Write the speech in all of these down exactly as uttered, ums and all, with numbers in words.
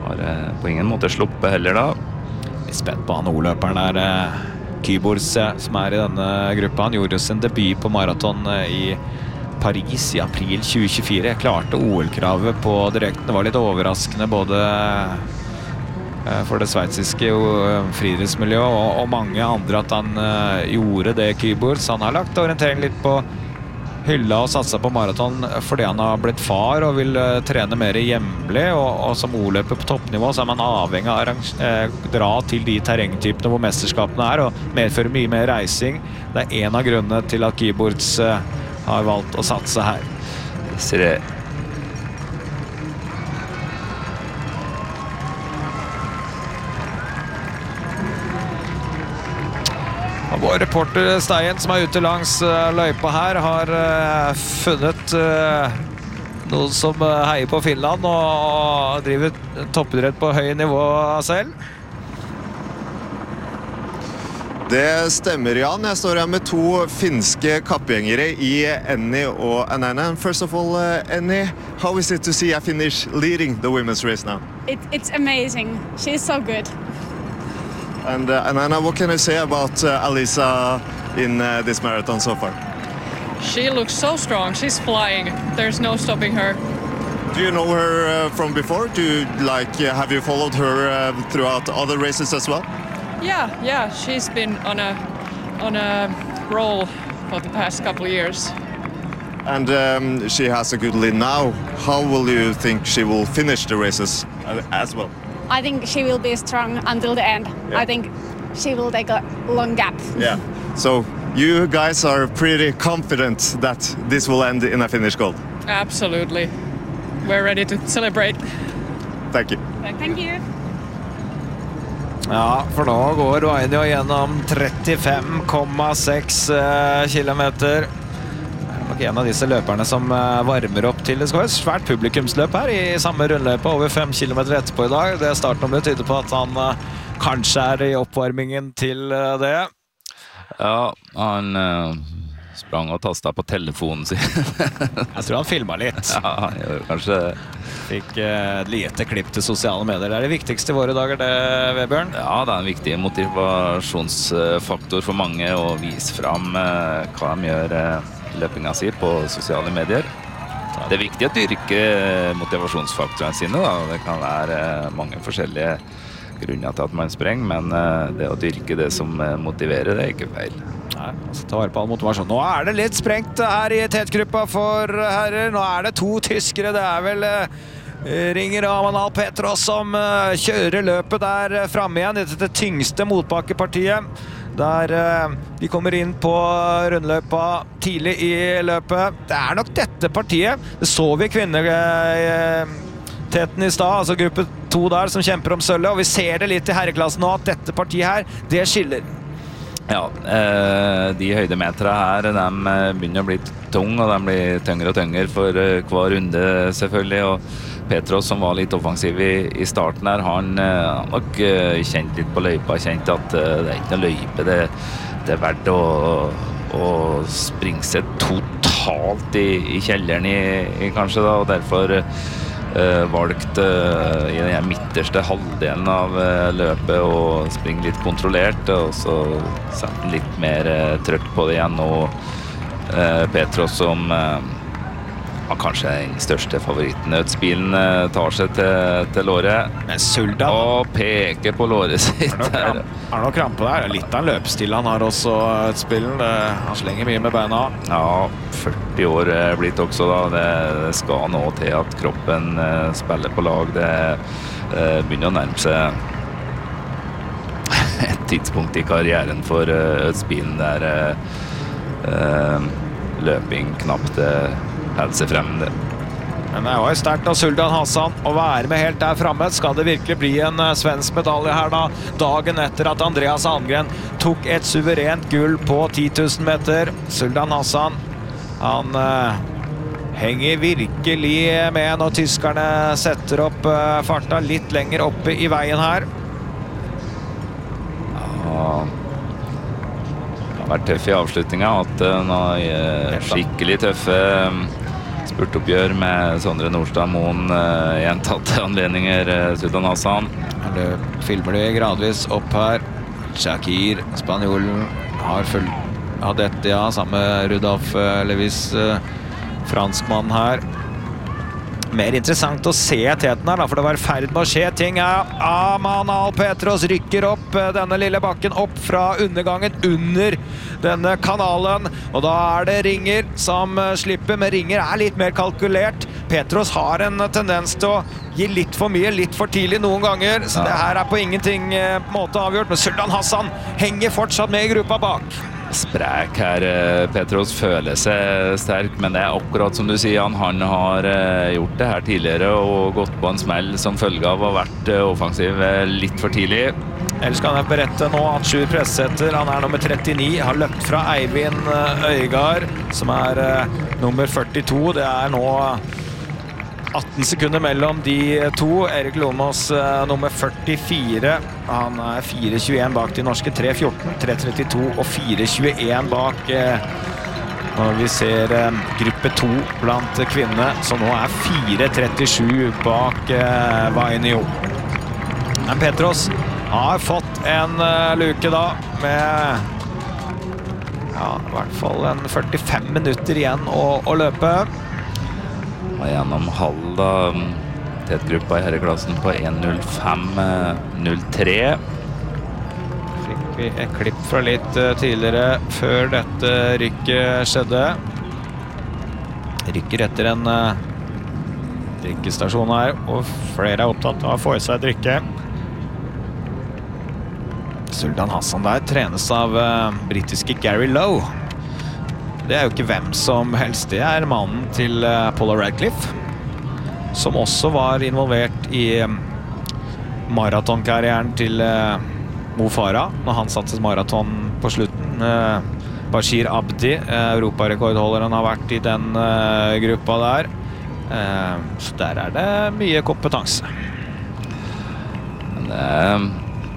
har eh, på ingen måte sluppet heller da. Vi er spent på han O-løperen der, eh, Kybors, eh, som er i denne gruppa. Han gjorde sin debut på maraton eh, i Paris i april tjue tjuefire. Jeg klarte O L-kravet på direkten. Det var litt overraskende både eh, for det sveitsiske uh, friidrettsmiljøet og, og mange andre at han uh, gjorde det, Kybors. Han har lagt orientering litt på hylla og satset på maraton fordi han har blitt far og vil uh, trene mer hjemlig, og, og som O-løper på toppnivå så er man avhengig av å uh, dra til de terrengtypene hvor mesterskapene er og medfører mye mer reising. Det er en av grunnene til at Kybors uh, har valgt å satse her. Ser det. Vår reporter Stein, som er ute langs uh, løypa her, har uh, funnet uh, noen som uh, heier på Finland og, og driver toppidrett på høy nivå selv. Det stemmer, Jan. Jeg står her med to finske kappgjengere i Enni og Anana. First of all, uh, Enni, how is it to see a Finnish leading the women's race now? It, it's amazing. She's so good. And uh, Anana, what can you say about uh, Alisa in uh, this marathon so far? She looks so strong. She's flying. There's no stopping her. Do you know her uh, from before? Do you, like, uh, have you followed her uh, throughout other races as well? Yeah, yeah. She's been on a on a roll for the past couple of years. And um, she has a good lead now. How will you think she will finish the races uh, as well? I think she will be strong until the end. Yeah. I think she will take a long gap. Yeah. So you guys are pretty confident that this will end in a Finnish gold? Absolutely. We're ready to celebrate. Thank you. Thank you. Ja, for nå går Vainio gjennom trettifem komma seks uh, kilometer. Det er nok en av disse løperne som uh, varmer opp til. Det skal være et svært publikumsløp her i samme rundløype, over fem kilometer etterpå i dag. Det startnummeret tyder på at han uh, kanskje er i oppvarmingen til uh, det. Ja, han uh, sprang og tastet på telefonen sin. Jeg tror han filmet litt. Ja, han gjør kanskje det. Fikk uh, et lite klipp til sosiale medier. Det er det viktigste i våre dager, det, Vebjørn? Ja, det er en viktig motivasjonsfaktor for mange å vise frem uh, hva de gjør uh, løpinga si på sosiale medier. Det er viktig å dyrke motivasjonsfaktorene sine da. Det kan være mange forskjellige grunner til at man sprenger, men det å dyrke det som motiverer, det er ikke feil. Nei, altså ta vare på all motivasjon. Nå er det litt sprengt her i tetgruppa for herrer. Nå er det to tyskere. Det er vel uh, Ringer Amanal Petros som uh, kjører løpet der uh, fremme igjen. Dette er det tyngste motbakkepartiet. Der uh, de kommer inn på rundløpa tidlig i løpet. Det er nok dette partiet. Det så vi kvinneteten i stad, altså gruppe to der som kjemper om sølvet, og vi ser det litt i herreklassen nå, at dette partiet her, det skiller. Ja, eh, de høydemetere her, de begynner å bli tung, og de blir tyngre og tyngre for uh, hver runde selvfølgelig, og Petros, som var litt offensiv i, i starten her, han har uh, nok uh, kjent litt på løypa, kjent at uh, det er ikke noe løype, det, det er verdt å, å springe seg totalt i, i kjelleren i, i kanskje da, og derfor uh, valgt uh, i den midterste halvdelen av uh, løpet å springe litt kontrollert, og så sette litt mer uh, trøkk på det igjen, og uh, Petros som uh, kanskje den største favoritten. Ødsbilen uh, tar seg til, til låret. Men Suldan og peker på låret sitt. Er det noe krampe der? Litt av en løpestil han har også, Ødsbilen. Han slenger mye med beina. Ja, førti år er blitt også da. Det, det skal nå til at kroppen uh, spiller på lag. Det uh, begynner å nærme seg et tidspunkt i karrieren for uh, Ødsbilen der uh, uh, løping knapt uh, helse frem det. Men det var jo sterkt av Suldan Hassan å være med helt der fremme. Skal det virkelig bli en uh, svensk medalje her da, dagen etter at Andreas Almgren tok et suverent gull på ti tusen meter. Suldan Hassan, han uh, henger virkelig med når tyskerne setter opp uh, farta litt lenger oppe i veien her. Ja, det har vært tøff i avslutningen, at uh, skikkelig tøffe spurtoppgjør med Sondre Nordstad Moen uh, gjentatte anledninger, uh, Sultan Hassan. Det filmer de gradvis opp her. Shakir, spanjolen, har full av dette, ja, sammen med Rudolf uh, Levis, uh, franskmann her. Mer interessant å se teten her da, for det var i ferd med å skje ting her. Amanal Petros rykker opp denne lille bakken opp fra undergangen under denne kanalen, og da er det Ringer som slipper, men Ringer er litt mer kalkulert. Petros har en tendens til å gi litt for mye, litt for tidlig noen ganger, så det her er på ingenting på en måte avgjort, men Sultan Hassan henger fortsatt med i gruppa bak. Sprek her, Petros føler seg sterk, men det er akkurat som du sier, han, han har gjort det her tidligere og gått på en smell som følge av å ha vært offensiv litt for tidlig. Ellers kan jeg berette nå at Sjur Pressetter, han er nummer trettini, har løpt fra Eivind Øygard, som er nummer førtito. Det er nå atten sekunder mellom de to. Erik Lonås nummer førtifire. Han er fire tjueen bak de norske, tre fjorten, tre trettito og fire tjueen bak når vi ser gruppe to blant kvinnene, som nå er fire trettisju bak Vainio. Men Petros har fått en luke da, med ja, i hvert fall en førtifem minutter igjen å, å løpe. Og gjennom halv da, tetgruppa i herreklassen på en null fem null tre. Fikk vi et klipp fra litt tidligere før dette rykket skjedde. Rykker etter en drikkestasjon her, og flere er opptatt av å få i seg drikke. Sultan Hassan der trenes av britiske Gary Lowe. Det er jo ikke hvem som helst, det er mannen til Paula Radcliffe, som også var involvert i maratonkarrieren til Mo Farah, når han satte maraton på slutten. Bashir Abdi, europarekordholderen, har vært i den gruppa der. Så der er det mye kompetanse. Men det er,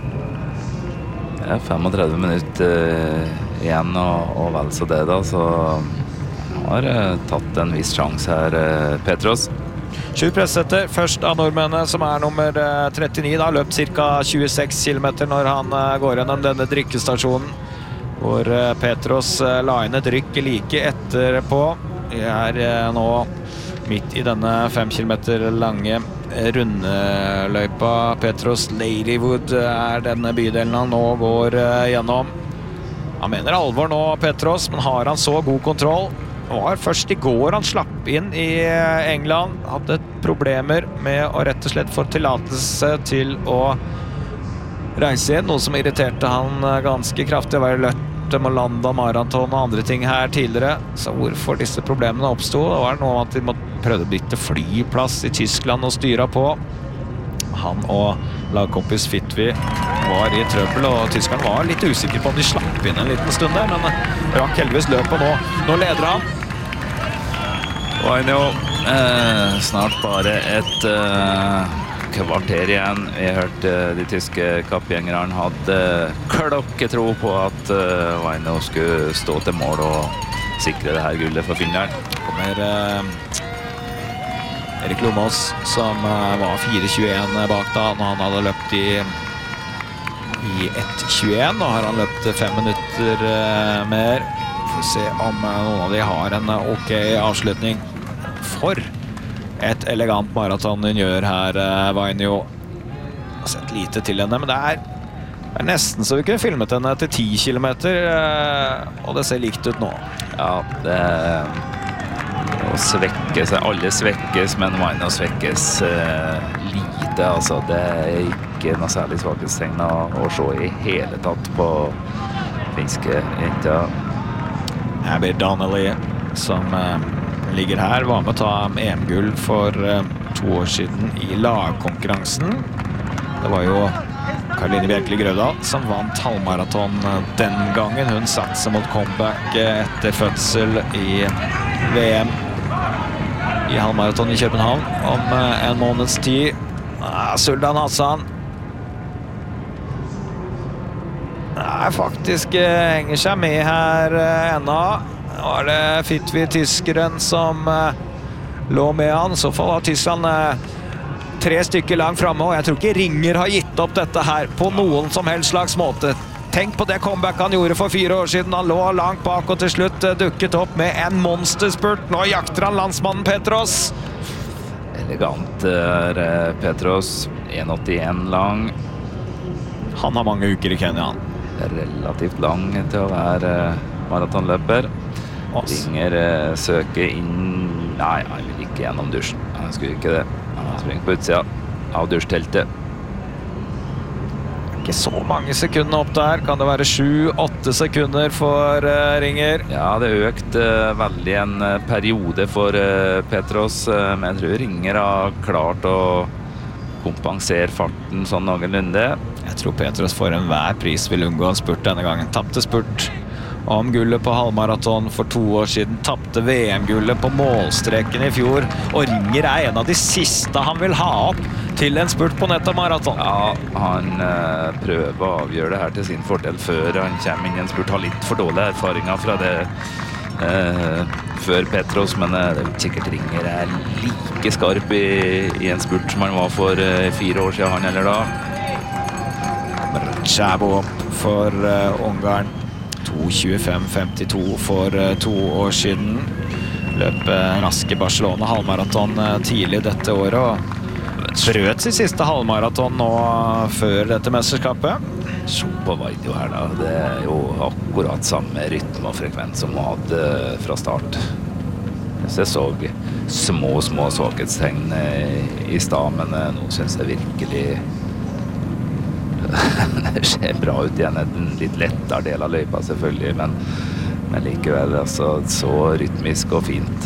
det er femogtredve minutter igjen, og, og vel så det da, så har uh, tatt en viss sjanse her, uh, Petros. Sjur Pressetter, først av nordmennene, som er nummer uh, trettini, da, løpt cirka tjueseks kilometer når han uh, går gjennom denne drikkestasjonen, hvor uh, Petros uh, la inn et rykk like etterpå. Vi er uh, nå midt i denne fem kilometer lange rundløypa. Petros Ladywood er denne bydelen han nå går uh, gjennom. Han mener alvor nå, Petros, men har han så god kontroll? Det var først i går han slapp inn i England, hadde problemer med å rett og slett få tillatelse til å reise inn, noe som irriterte han ganske kraftig. Det var lørt med London Marathon og andre ting her tidligere, så hvorfor disse problemene oppstod? Det var noe at de måtte prøve å bytte flyplass i Tyskland og styre på. Han og lagkompis Fitvi var i trøbbel, og tyskeren var litt usikker på om de slapp inn en liten stund der, men rakk heldigvis løp, og nå, nå leder han. Vainio, eh, snart bare et eh, kvarter igjen. Vi hørte eh, de tyske kappgjengerne hadde klokketro på at eh, Vainio skulle stå til mål og sikre det her gullet for Finland. Kommer eh, Erik Lonås, som uh, var fire tjueen bak da, når han hadde løpt i, i ett tjueen. Nå har han løpt fem minutter uh, mer. Får se om uh, noen av de har en uh, ok avslutning. For et elegant maraton hun gjør her, uh, Vainio. Har sett lite til henne, men det er, det er nesten så vi kunne filmet henne etter ti kilometer, uh, og det ser likt ut nå. Ja, det er å svekke seg. Alle svekkes, men Vainio svekkes uh, lite. Altså, det er ikke noe særlig svakhetstegn å, å se i hele tatt på finske jenter. Abby Donnelly, som uh, ligger her, var med å ta E M-gull for uh, to år siden i lagkonkurransen. Det var jo Karoline Bjerkeli Grøvdal som vant halvmaraton den gangen. Hun satser mot comeback etter fødsel i V M i halvmaraton i København om en måneds tid. Ah, Sultan Hassan er faktisk eh, henger seg med her eh, ennå. Nå er det Fitvi tyskeren som eh, lå med han. Så fall har Tyskland eh, tre stykker langt fremme, og jeg tror ikke Ringer har gitt opp dette her på noen som helst slags måte. Tenk på det comeback han gjorde for fire år siden. Han lå langt bak og til slutt eh, dukket opp med en monsterspurt. Nå jakter han landsmannen Petros. Elegant er eh, Petros, en åttien lang. Han har mange uker i Kenya, han. Relativt lang til å være eh, maratonløper. Ringer eh, søker inn. Nei, han vil ikke gjennom dusjen. Han skulle ikke det. Han springer på utsida av dusjteltet. Ikke så mange sekunder opp der. Kan det være sju åtte sekunder for uh, Ringer? Ja, det økte uh, veldig en uh, periode for uh, Petros, uh, men jeg tror Ringer har klart å kompensere farten sånn noenlunde. Jeg tror Petros for enhver pris vil unngå en spurt denne gangen. Tappte spurt om gullet på halvmaraton for to år siden. Tappte V M-gullet på målstreken i fjor. Og Ringer er en av de siste han vil ha opp til en spurt på nettopp maraton. Ja, han uh, prøver å avgjøre det her til sin fordel før han kommer inn i en spurt. Har litt for dårlige erfaringer fra det uh, før Petros, men uh, det er sikkert Ringer er like skarp i, i en spurt som han var for uh, fire år siden, han eller da. Chabo opp for uh, Ungarn. to tjuefem femtito for uh, to år siden. Løp uh, raske Barcelona halvmaraton uh, tidlig dette året, og brøt sin siste halvmaraton nå uh, før dette mesterskapet. Se på Vaidio her da, det er jo akkurat samme rytme og frekvens som han hadde uh, fra start. Så jeg så små, små svakhetstegn uh, i stad, men uh, nå synes jeg virkelig det ser bra ut igjen, en litt lettere del av løypa selvfølgelig, men, men likevel altså, så rytmisk og fint.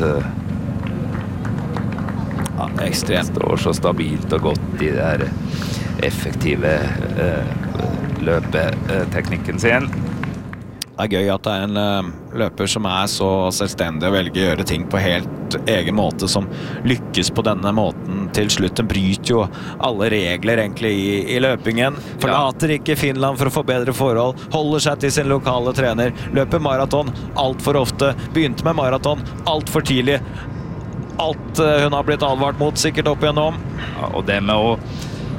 Ja, ekstremt. Står så stabilt og godt i det her effektive eh, løpeteknikken sin. Det er gøy at det er en uh, løper som er så selvstendig og velger å gjøre ting på helt egen måte, som lykkes på denne måten til slutt. Den bryter jo alle regler egentlig i, i løpingen. Forlater ja. ikke Finland for å få bedre forhold, holder seg til sin lokale trener, løper maraton alt for ofte, begynte med maraton alt for tidlig. Alt uh, hun har blitt advart mot, sikkert opp igjennom. Ja, og det med å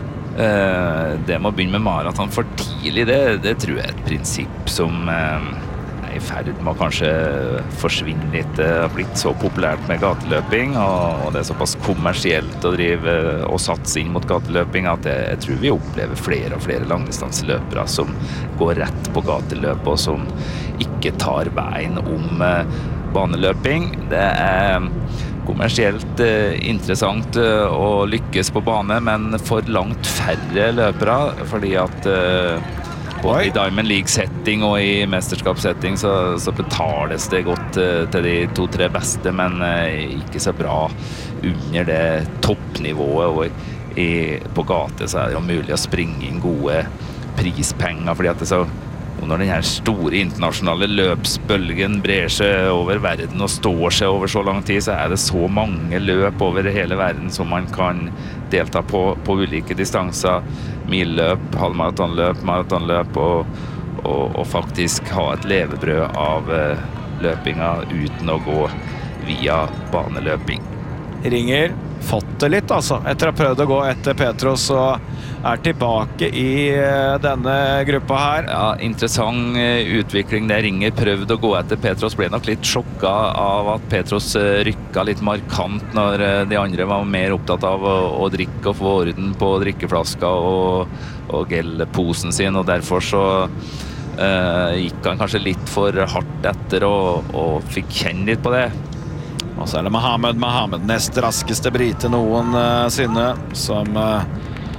Uh, det med å begynne med maraton for tidlig, det, det tror jeg er et prinsipp som uh, er i ferd med å kanskje forsvinne litt. Det har blitt så populært med gateløping, og, og det er såpass kommersielt å drive og satse inn mot gateløping at jeg, jeg tror vi opplever flere og flere langdistanseløpere som går rett på gateløp og som ikke tar veien om uh, baneløping. Det er kommersielt eh, interessant eh, å lykkes på bane, men for langt færre løpere, fordi at eh, både i Diamond League-setting og i mesterskapssetting så, så betales det godt eh, til de to-tre beste, men eh, ikke så bra under det toppnivået, og i, på gate så er det jo mulig å springe inn gode prispenger, fordi at det så og når den her store internasjonale løpsbølgen brer seg over verden og står seg over så lang tid, så er det så mange løp over hele verden som man kan delta på, på ulike distanser. Milløp, halvmaratonløp, maratonløp, og, og, og faktisk ha et levebrød av uh, løpinga uten å gå via baneløping. Ringer, fått det litt altså, etter å ha prøvd å gå etter Petros, og er tilbake i denne gruppa her. Ja, interessant utvikling. Det Ringer prøvde å gå etter Petros, ble nok litt sjokket av at Petros rykket litt markant når de andre var mer opptatt av å, å drikke og få orden på drikkeflaska og, og gelposen sin, og derfor så uh, gikk han kanskje litt for hardt etter og, og fikk kjenne litt på det. Og så er det Mohamed Mohamed, nest raskeste brite noensinne, som uh,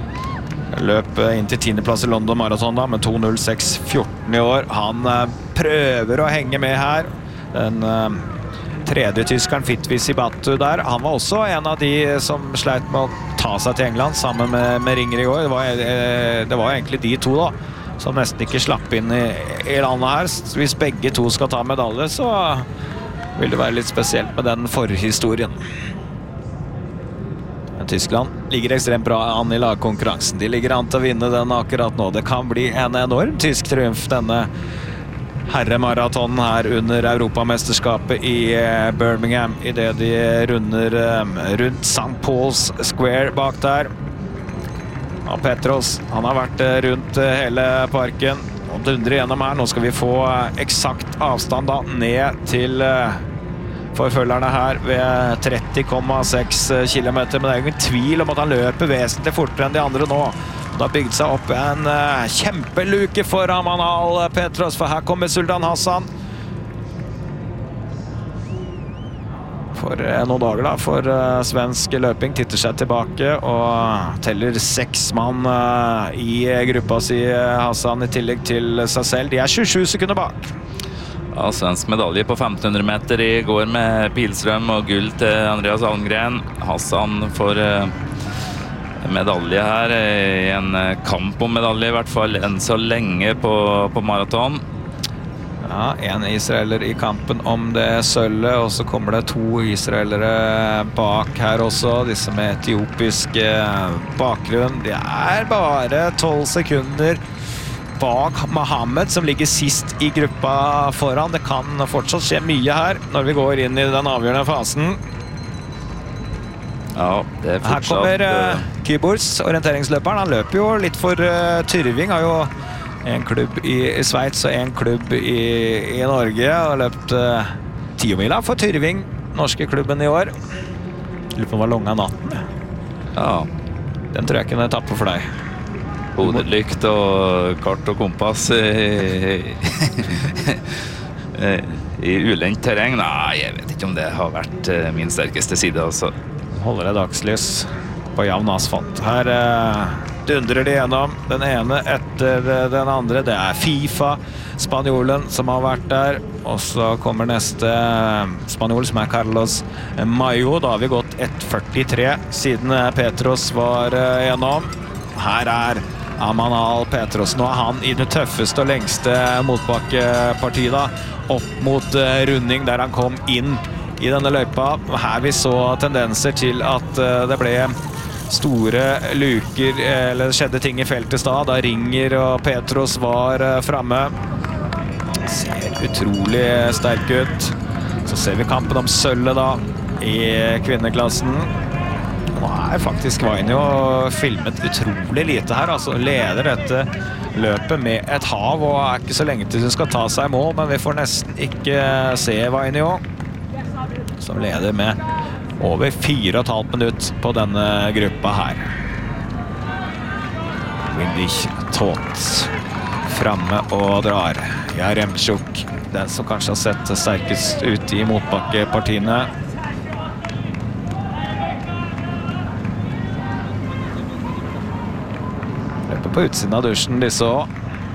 løp inn til tiendeplass i London Marathon da, med to null seks fjorten i år. Han uh, prøver å henge med her. Den uh, tredje tyskeren Fitvis i Batu der, han var også en av de som sleit med å ta seg til England sammen med, med Ringer i går. Det var, uh, det var egentlig de to da, som nesten ikke slapp inn i, i landet her. Hvis begge to skal ta medalje, så vil det være litt spesielt med den forhistorien. Tyskland ligger ekstremt bra an i lagkonkurransen. De ligger an til å vinne den akkurat nå. Det kan bli en enorm tysk triumf denne herremaraton her under Europamesterskapet i Birmingham i det de runder rundt Saint Paul's Square bak der. Og Petros, han har vært rundt hele parken og dundrer gjennom her. Nå skal vi få eksakt avstand da ned til forfølgerne her ved tretti komma seks kilometer, men det er ingen tvil om at han løper vesentlig fortere enn de andre nå. Det har bygd seg opp en uh, kjempeluke for Amanal Petros, for her kommer Sultan Hassan. For uh, noen dager da, for uh, svensk løping titter seg tilbake og teller seks mann uh, i gruppa si, Hassan, i tillegg til seg selv. De er tjuesju sekunder bak. Ja, svensk medalje på femten hundre meter i går med Pilstrøm og gull til Andreas Almgren. Hassan får uh, medalje her, i en kamp om medalje i hvert fall enn så lenge på, på maraton. Ja, en israeler i kampen om det sølvet, og så kommer det to israelere bak her også, disse med etiopisk bakgrunn. Det er bare tolv sekunder bak Mohammed, som ligger sist i gruppa foran. Det kan fortsatt skje mye her når vi går inn i den avgjørende fasen. Ja, det er fortsatt... Her kommer uh, Kybors, orienteringsløperen. Han løper jo litt for uh, Tyrving. Har jo en klubb i, i Sveits og en klubb i, i Norge. Og har løpt uh, tiomila for Tyrving, norske klubben i år. Lurer på om det var lange natten. Ja. Den tror jeg kunne tappe for deg. Hodelykt og kart og kompass i, i ulendt terreng. Nei, jeg vet ikke om det har vært min sterkeste side, altså. Holder det dagslys på jevn asfalt. Her eh, dundrer de gjennom den ene etter den andre. Det er FIFA, spanjolen, som har vært der. Og så kommer neste spanjol, som er Carlos Mayo. Da har vi gått ett førtitre siden Petros var eh, gjennom. Her er Amanal Petros. Nå er han i det tøffeste og lengste motbakkepartiet da, opp mot eh, runding der han kom inn i denne løypa. Her vi så tendenser til at det ble store luker, eller det skjedde ting i feltet da, da Ringer og Petros var fremme. Ser utrolig sterk ut. Så ser vi kampen om sølvet da, i kvinneklassen. Nå er faktisk Vainio filmet utrolig lite her, altså leder dette løpet med et hav, og er ikke så lenge til hun skal ta seg i mål, men vi får nesten ikke se Vainio, som leder med over fire og et halvt minutt på denne gruppa her. Windisch Taught fremme og drar. Jaremchuk, den som kanskje har sett sterkest ut i motbakkepartiene. Løper på utsiden av dusjen, disse også.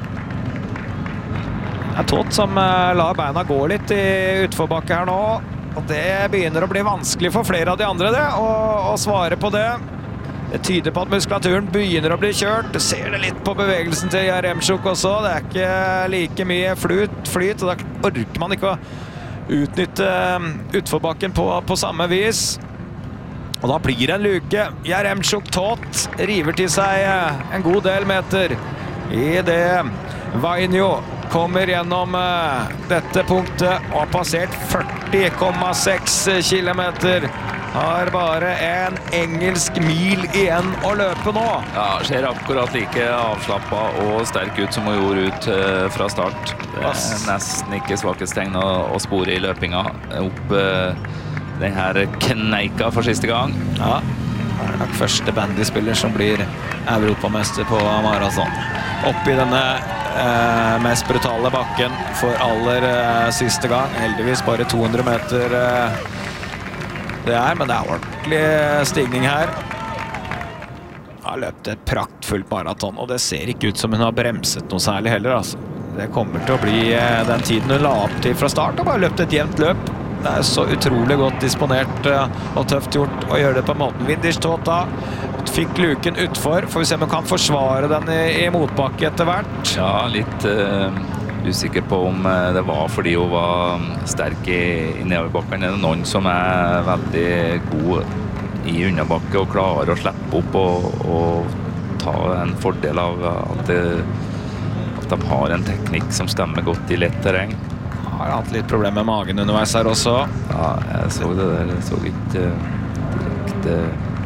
Det er Taught som lar beina gå litt i utforbakke her nå. Og det begynner å bli vanskelig for flere av de andre det, å, å svare på det. Det tyder på at muskulaturen begynner å bli kjørt. Du ser det litt på bevegelsen til Jaremchuk også. Det er ikke like mye flyt, flyt, og da orker man ikke å utnytte utforbakken på, på samme vis. Og da blir det en luke. Jaremchuk Taught river til seg en god del meter i det Vainio kommer gjennom uh, dette punktet og har passert førti komma seks kilometer. Har bare en engelsk mil igjen å løpe nå. Ja, ser akkurat like avslappet og sterk ut som hun gjorde ut uh, fra start. Det er nesten ikke svakhetstegn å, å spore i løpinga opp uh, den her kneika for siste gang. Ja, det er nok første bandyspiller som blir europamester på maraton. Opp i denne Eh, mest brutale bakken for aller eh, siste gang. Heldigvis bare to hundre meter eh, det er, men det er ordentlig stigning her. Har løpt et praktfullt maraton, og det ser ikke ut som hun har bremset noe særlig heller, altså. Det kommer til å bli eh, den tiden hun la opp til fra start, og bare løpt et jevnt løp. Det er så utrolig godt disponert eh, og tøft gjort å gjøre det på måten. Windisch Taught da fikk luken utfor. Får vi se om hun kan forsvare den i, i motbakke etter hvert. Ja, litt uh, usikker på om det var fordi hun var sterk i, i nedoverbakken. Det er noen som er veldig god i underbakke og klarer å slippe opp og, og ta en fordel av at, det, at de har en teknikk som stemmer godt i lett terreng. Har hatt litt problemer med magen underveis her også. Ja, jeg så det der. Det så litt uh, direkte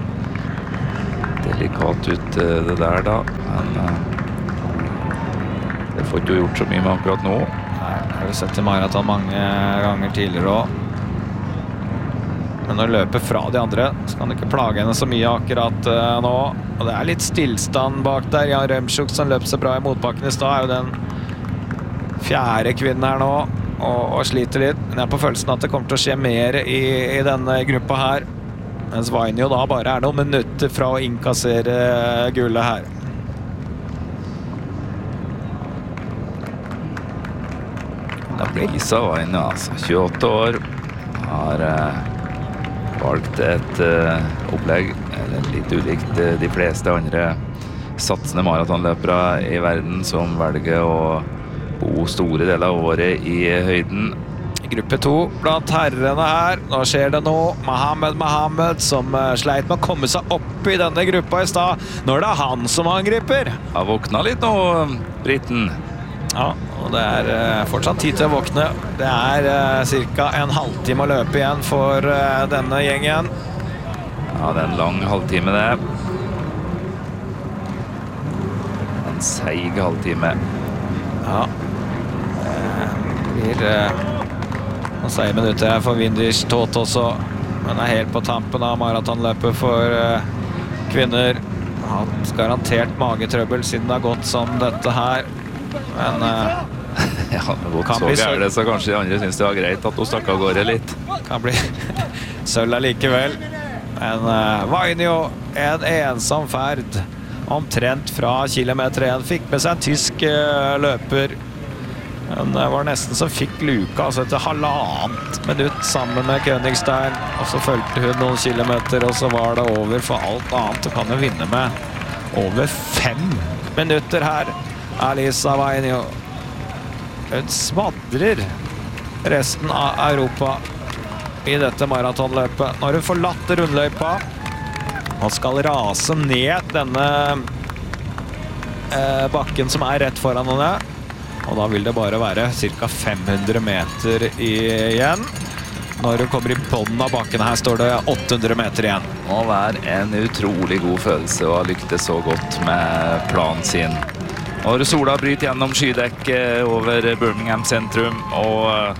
delikat ut uh, det der da. Men uh, det får ikke gjort så mye med akkurat nå. Nei, jeg har jo sett i maraton mange ganger tidligere også. Men når du løper fra de andre, så kan du ikke plage henne så mye akkurat uh, nå. Og det er litt stillstand bak der. Jan Remschuk som løp så bra i motbakken i stad, er jo den fjerde kvinnen her nå, og, og sliter litt. Men jeg er på følelsen at det kommer til å skje mer i, i denne gruppa her. Mens Vainio da bare er noen minutter fra å innkassere gullet her. Det blir Lisa Vainio, altså. tjueåtte år. Har uh, valgt et uh, opplegg, eller litt ulikt uh, de fleste andre satsende maratonløpere i verden som velger å bo store deler av året i høyden. Gruppe to blant herrene her. Nå skjer det noe. Mohammed Mohammed som uh, sleit med å komme seg opp i denne gruppa i stad. Nå er det han som angriper. Har våkna litt nå, Britten. Ja, og det er uh, fortsatt tid til å våkne. Det er uh, cirka en halvtime å løpe igjen for uh, denne gjengen. Ja, det er en lang halvtime det. En seig halvtime. Ja. Det blir uh, noen seige minutter her for Windich Tot også. Men er helt på tampen av maratonløpet for uh, kvinner. Har hatt garantert magetrøbbel siden det har gått som dette her. Men uh, ja, det gått så gærent, så kanskje de andre synes det var greit at hun stakk av gårde litt. Kan bli sølv likevel. Men uh, Vainio, en ensom ferd omtrent fra kilometer én, fikk med seg en tysk uh, løper. Men det var nesten som fikk luka, altså etter halvannet minutt sammen med Königstein. Og så følte hun noen kilometer, og så var det over for alt annet. Du kan jo vinne med over fem minutter her. Alisa Vainio. Hun smadrer resten av Europa i dette maratonløpet. Når hun forlatt rundløypa og skal rase ned denne eh, bakken som er rett foran henne. Og da vil det bare være cirka fem hundre meter igjen. Når hun kommer i bånden av bakken her, står det åtte hundre meter igjen. Det må være en utrolig god følelse å ha lyktes så godt med planen sin. Når sola bryter gjennom skydekket over Birmingham sentrum, og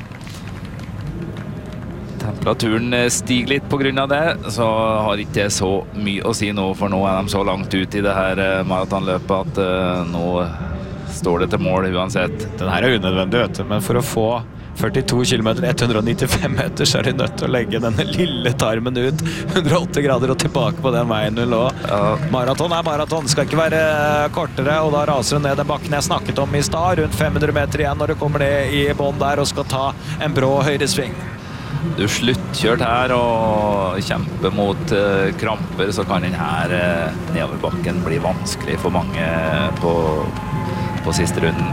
temperaturen stiger litt på grunn av det, så har ikke det så mye å si nå, for nå er de så langt ut i det her maratonløpet at uh, nå står det til mål uansett. Den her er unødvendig, vet du, men for å få førtito kilometer, ett hundre nittifem meter, så er de nødt til å legge denne lille tarmen ut hundre og åtte grader og tilbake på den veien hun lå. Ja. Maraton er maraton, det skal ikke være kortere, og da raser hun ned den bakken jeg snakket om i stad, rundt fem hundre meter igjen når du kommer ned i bånd der og skal ta en brå høyresving. Du sluttkjørt her og kjemper mot uh, kramper, så kan den her uh, nedoverbakken bli vanskelig for mange på, på siste runden.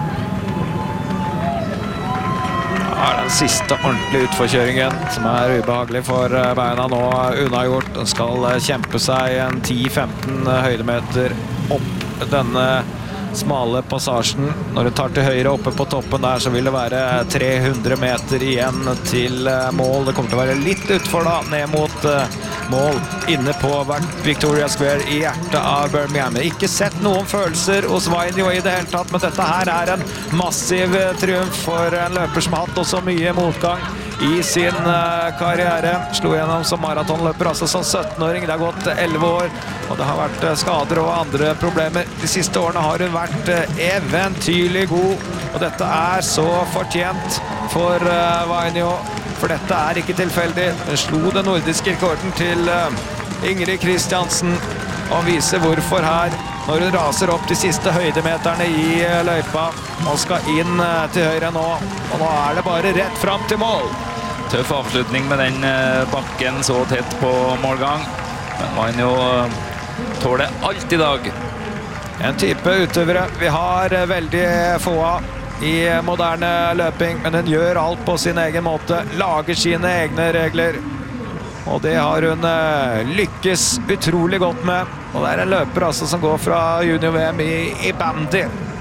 Ja, den siste ordentlige utforkjøringen som er ubehagelig for beina nå unnagjort. Den skal kjempe seg en ti til femten høydemeter opp denne smale passasjen. Når du tar til høyre oppe på toppen der, så vil det være tre hundre meter igjen til mål. Det kommer til å være litt utfor da, ned mot mål inne på Victoria Square i hjertet av Birmingham. Ikke sett noen følelser hos Vainio i det hele tatt, men dette her er en massiv triumf for en løper som har hatt også mye motgang i sin karriere. Slo gjennom som maratonløper, altså som syttenåring. Det har gått elleve år, og det har vært skader og andre problemer. De siste årene har hun vært eventyrlig god, og dette er så fortjent for Vainio, for dette er ikke tilfeldig. Hun slo den nordiske rekorden til Ingrid Kristiansen, og viser hvorfor her, når hun raser opp de siste høydemeterne i løypa og skal inn til høyre nå, og nå er det bare rett fram til mål. Tøff avslutning med den bakken så tett på målgang, men Vainio tåler alt i dag. En type utøvere vi har veldig få av i moderne løping, men hun gjør alt på sin egen måte, lager sine egne regler, og det har hun lykkes utrolig godt med. Og det er en løper altså som går fra junior-V M i, i bandy.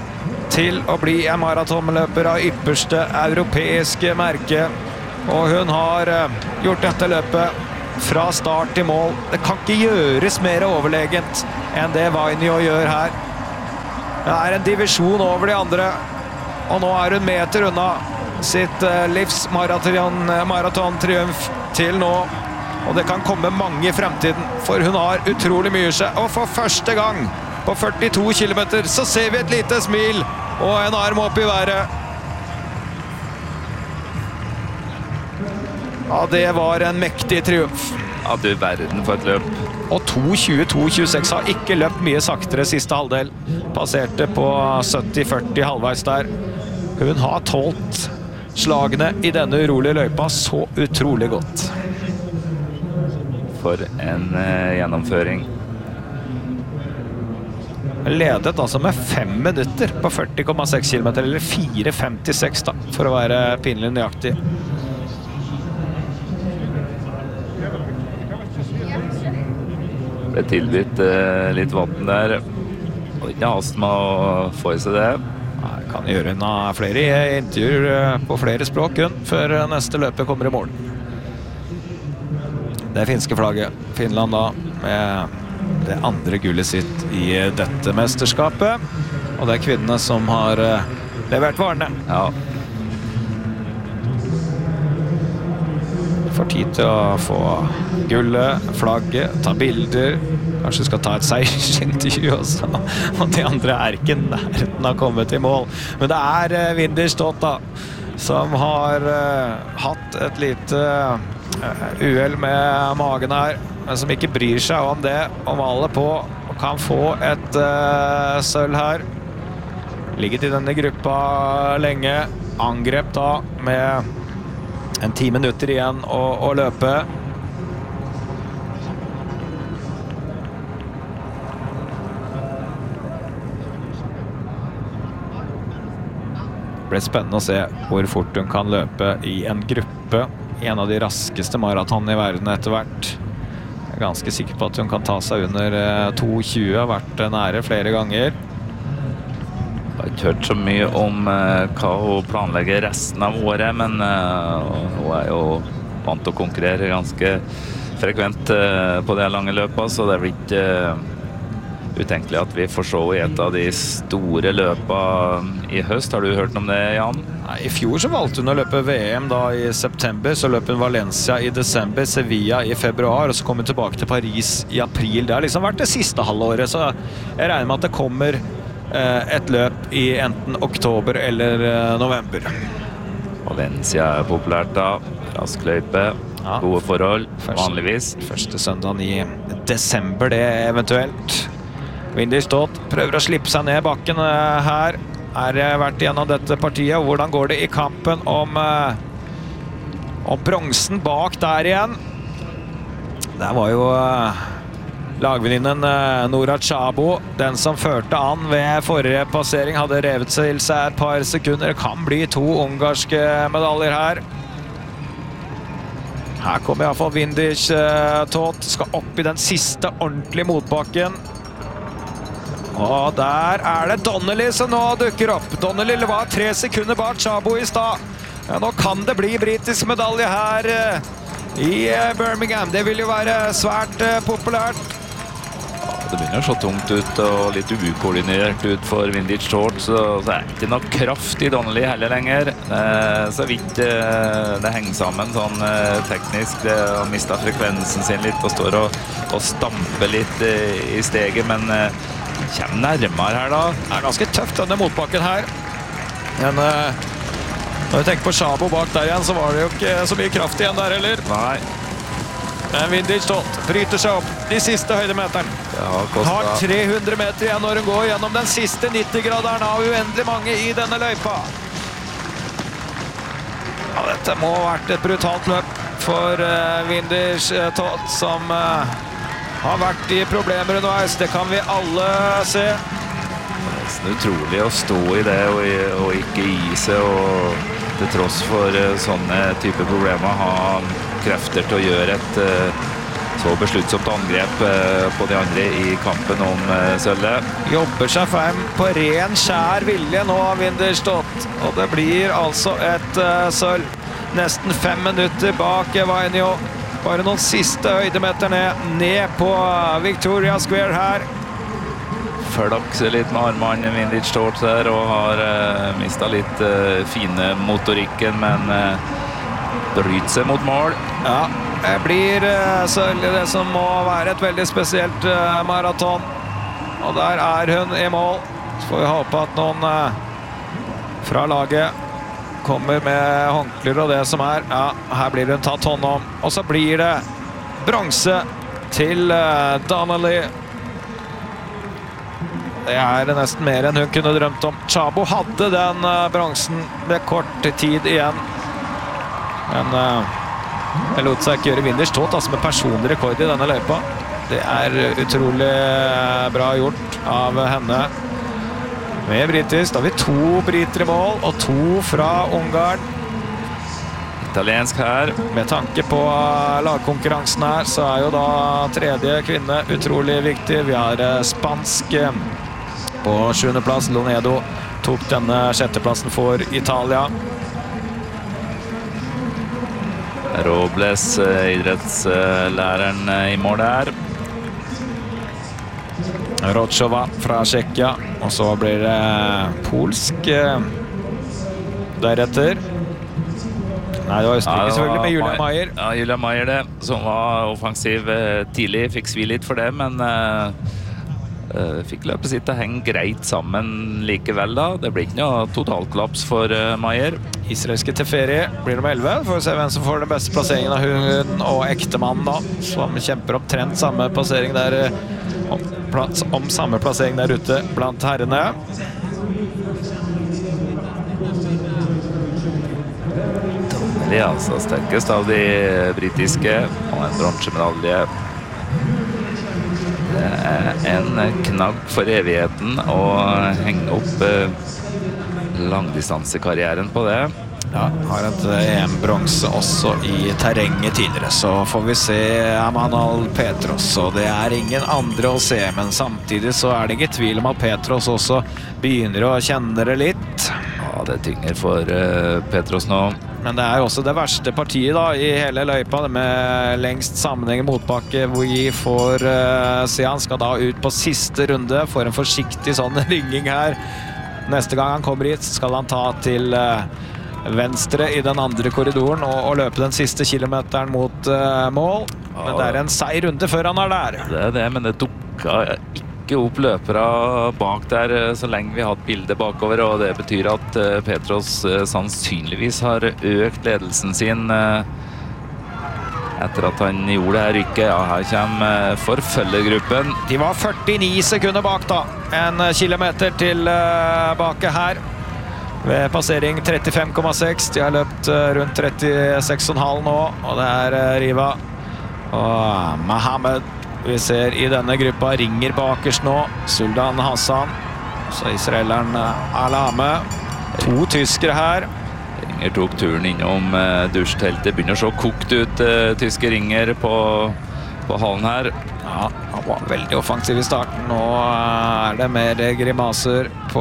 til å bli en maratonløper av ypperste europeiske merke. Og hun har gjort dette løpet fra start til mål. Det kan ikke gjøres mer overlegent enn det Vainio gjør her. Det er en divisjon over de andre, og nå er hun meter unna sitt livs maraton, maratontriumf til nå. Og det kan komme mange i fremtiden, for hun har utrolig mye seg. Og for første gang på førtito kilometer så ser vi et lite smil og en arm opp i været. Ja, det var en mektig triumf. Ja, du verden for et løp. Og to tjue to tjueseks har ikke løpt mye saktere siste halvdel. Passerte på sytti førti halvveis der. Hun har tålt slagene i denne urolige løypa så utrolig godt. For en eh, gjennomføring. Ledet altså med fem minutter på førti komma seks kilometer, eller fire femtiseks da, for å være pinlig nøyaktig. Ble tilbudt eh, litt vatten der. Og ikke hast med å få i seg det. Nei, kan gjøre en av flere intervjuer på flere språk kun, før neste løpet kommer i mål. Det finske flagget. Finland da, med det andre gullet sitt i dette mesterskapet. Og det er kvinnene som har levert varene. Ja. Får tid til å få gullet, flagget, ta bilder. Kanskje skal ta et seiersintervju også. Og de andre er ikke nærheten har kommet i mål. Men det er Windisch-Toth da, som har uh, hatt et lite uh, uhell med magen her, men som ikke bryr seg om det, og maler på, og kan få et uh, sølv her. Ligget i denne gruppa lenge, angrep da med en ti minutter igjen å, å løpe. Det ble spennende å se hvor fort hun kan løpe i en gruppe. En av de raskeste maratonene i verden etter hvert. Jeg er ganske sikker på at hun kan ta seg under to tjue, har vært nære flere ganger. Jeg har ikke hørt så mye om uh, hva hun planlegger resten av året, men uh, hun er jo vant til å konkurrere ganske frekvent uh, på de lange løpene, så det blir ikke uh, utenkelig at vi får se i et av de store løpene i høst. Har du hørt om det, Jan? Nei, i fjor så valgte hun å løpe V M da i september, så løp hun Valencia i desember, Sevilla i februar, og så kom hun tilbake til Paris i april. Det har liksom vært det siste halvåret, så jeg regner med at det kommer eh, et løp i enten oktober eller eh, november. Valencia er populært da, raskløype, ja. Gode forhold, første, vanligvis. Første søndagen i desember det eventuelt. Windisch-Toth prøver å slippe seg ned bakken uh, her. Er uh, vært gjennom dette partiet. Hvordan går det i kampen om, uh, om bronsen bak der igjen? Der var jo uh, lagvenninnen uh, Nora Chabo, den som førte an ved forrige passering, hadde revet til seg et par sekunder. Det kan bli to ungarske medaljer her. Her kommer i hvert fall Windisch-Toth, skal opp i den siste ordentlige motbakken. Og der er det Donnelly som nå dukker opp. Donnelly var tre sekunder bak Chabo i stad. Ja, nå kan det bli britisk medalje her i Birmingham. Det vil jo være svært populært. Ja, det begynner så tungt ut og litt ukoordinert ut for Windisch-Toth, så, så er det ikke nok kraft i Donnelly heller lenger. Eh, så vidt eh, det henger sammen sånn eh, teknisk. Det har mistet frekvensen sin litt og står og, og stamper litt eh, i steget, men eh, kommer nærmere her da. Det er ganske tøft denne motbakken her. Men uh, når vi tenker på Chabo bak der igjen, så var det jo ikke så mye kraft igjen der heller. Nei. Men Windisch-Toth bryter seg opp de siste høydemeteren. Har, har tre hundre meter igjen når hun går gjennom den siste nitti-graderen av uendelig mange i denne løypa. Ja, dette må ha vært et brutalt løp for uh, Windisch-Toth, som uh, har vært i problemer underveis. Det kan vi alle se. Det er nesten utrolig å stå i det og, og ikke gi seg, og til tross for uh, sånne type problemer ha krefter til å gjøre et uh, Så besluttsomt angrep på de andre i kampen om sølvet. Jobber seg frem på ren skjær vilje nå av Winterstått. Og det blir altså et uh, sølv. Nesten fem minutter bak Evainio. Bare noen siste høydemeter ned, ned på Victoria Square her. Flakser litt med armene Winterstått der og har uh, mistet litt uh, fine motorikken, men uh, bryter seg mot mål. Ja. Det blir uh, sølv i det som må være et veldig spesielt uh, maraton. Og der er hun i mål. Så får vi håpe at noen uh, fra laget kommer med håndklær og det som er. Ja, her blir hun tatt hånd om. Og så blir det bronse til uh, Donnelly. Det er nesten mer enn hun kunne drømt om. Chabo hadde den uh, bronsen med kort tid igjen. Men... Uh, Jeg lot seg ikke gjøre Winterstått, altså med personlig rekord i denne løypa. Det er utrolig bra gjort av henne. Med britisk, da har vi to briter i mål, og to fra Ungarn. Italiensk her. Med tanke på lagkonkurransen her, så er jo da tredje kvinne utrolig viktig. Vi har spansk på sjuende plass. Lonedo tok denne sjetteplassen for Italia. Robles, idrettslæreren i mål her. Rochova fra Tsjekkia, og så blir det polsk deretter. Nei, det var Østerrike ja, det var selvfølgelig med Julia Mayer. Ja, Julia Mayer det, som var offensiv tidlig, fikk svi litt for det, men uh, uh, fikk løpet sitt til å henge greit sammen likevel da. Det blir ikke noe totalklaps for uh, Mayer. Israelske Teferi blir nummer elleve. Får vi se hvem som får den beste plasseringen av hun og ektemannen da, som kjemper opp trent samme plassering der, om, plass, om samme plassering der ute blant herrene. Donnelly altså sterkest av de britiske, og en bronsemedalje. Det er en knagg for evigheten å henge opp uh, langdistansekarrieren på det. Ja, har et E M-bronse også i terrenget tidligere, så får vi se Emanuel Petros, og det er ingen andre å se, men samtidig så er det ikke tvil om at Petros også begynner å kjenne det litt. Ja, det tynger for uh, Petros nå. Men det er også det verste partiet da, i hele løypa, med lengst sammenhengende motbakke, hvor vi får uh, se han skal da ut på siste runde, får en forsiktig sånn ringing her. Neste gang han kommer hit, skal han ta til uh, venstre i den andre korridoren og, og løpe den siste kilometeren mot uh, mål. Men det er en seig runde før han er der. Det er det, men det dukka ikke opp løpere bak der så lenge vi har hatt bildet bakover, og det betyr at uh, Petros uh, sannsynligvis har økt ledelsen sin uh, etter at han gjorde det her rykket. Ja, her kommer uh, forfølgergruppen. De var førtini sekunder bak da. En kilometer tilbake her. Ved passering trettifem komma seks. De har løpt rundt trettiseks komma fem nå. Og det er Riva og Mohammed vi ser i denne gruppa. Ringer bakerst nå. Suldan Hassan. Så israeleren Alame. To tyskere her. Ringer tok turen innom uh, dusjteltet. Begynner så kokt ut uh, tyske Ringer på, på hallen her. Ja, han var veldig offensiv i starten. Nå er det mer grimaser på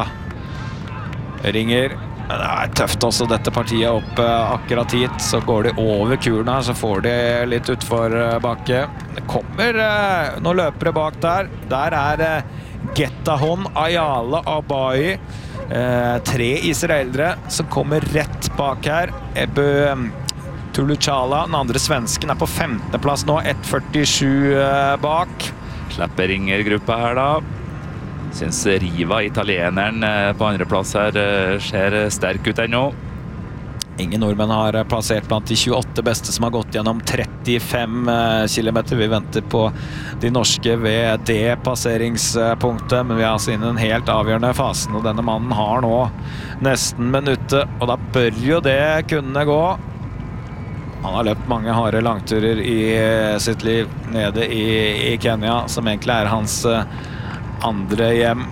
Ringer. Det er tøft også dette partiet opp akkurat hit. Så går de over kuren her, så får de litt utfor bakke. Det kommer noen løpere bak der. Der er Getahon, Ayala, Abai. Eh, tre israelere som kommer rett bak her. Ebbe Tuluchala, den andre svensken, er på femtende plass nå, ett førtisju eh, bak. Slipper Ringer-gruppa her da. Synes Riva, italieneren eh, på andre plass her, eh, ser sterk ut ennå. Ingen nordmenn har plassert blant de tjueåtte beste som har gått gjennom trettifem kilometer. Vi venter på de norske ved det passeringspunktet, men vi er altså inne i en helt avgjørende fasen, og denne mannen har nå nesten minuttet, og da bør jo det kunne gå. Han har løpt mange harde langturer i sitt liv nede i, i Kenya, som egentlig er hans andre hjem.